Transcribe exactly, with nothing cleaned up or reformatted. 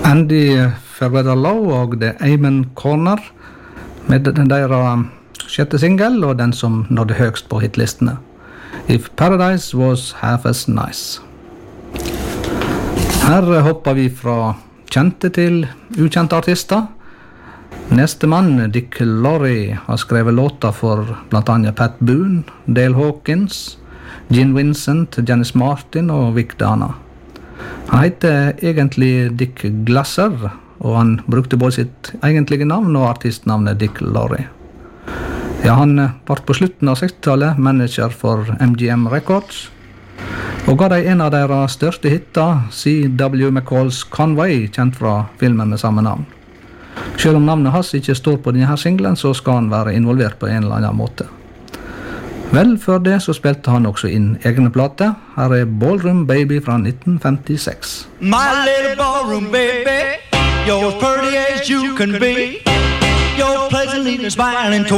Andy Ferrero og The Amen Corner med deres sjette single og den som nådde høgst på hitlistene. If Paradise Was Half As Nice. Her hopper vi fra kjente til ukjente artister. Neste mann, Dick Lowry, har skrevet låter for blant annet Pat Boone, Dale Hawkins, Gene Vincent, Janice Martin og Vic Dana. Han heter egentlig Dick Glasser, og han brukte både sitt egentlige navn og artistnavnet Dick Lowry. Ja, han var på slutten av sekstitallet manager for M G M Records, og ga deg en av deres største hitter, C W McCall's Conway, kjent fra filmen med samme navn. Selv om navnet hans ikke står på denne singlen, så skal han være involvert på en eller annen måte. Vel, før det så spilte han også inn egne plater. Her er Ballroom Baby fra nitten femtiseks. My little ballroom baby, you're as pretty as you can be. You're pleasantly smiling